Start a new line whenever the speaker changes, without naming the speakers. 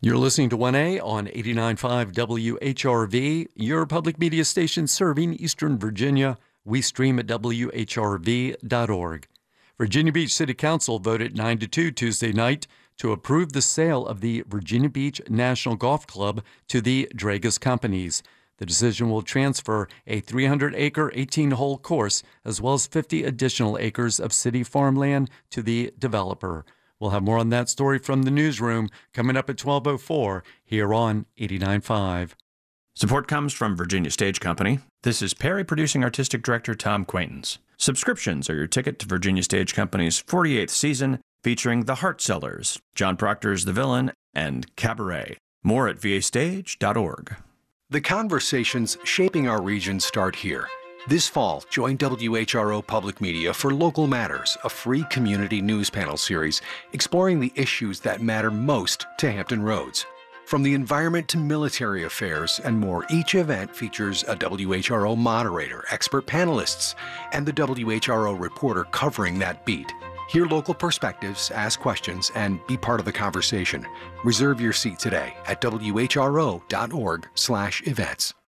You're listening to 1A on 89.5 WHRV, your public media station serving Eastern Virginia. We stream at WHRV.org. Virginia Beach City Council voted 9-2 Tuesday night to approve the sale of the Virginia Beach National Golf Club to the Dragas Companies. The decision will transfer a 300-acre, 18-hole course as well as 50 additional acres of city farmland to the developer. We'll have more on that story from the newsroom coming up at 12:04 here on 89.5.
Support comes from Virginia Stage Company. This is Perry Producing Artistic Director Tom Quaintance. Subscriptions are your ticket to Virginia Stage Company's 48th season, featuring The Heart Sellers, John Proctor's The Villain, and Cabaret. More at vastage.org.
The conversations shaping our region start here. This fall, join WHRO Public Media for Local Matters, a free community news panel series exploring the issues that matter most to Hampton Roads. From the environment to military affairs and more, each event features a WHRO moderator, expert panelists, and the WHRO reporter covering that beat. Hear local perspectives, ask questions, and be part of the conversation. Reserve your seat today at whro.org/events.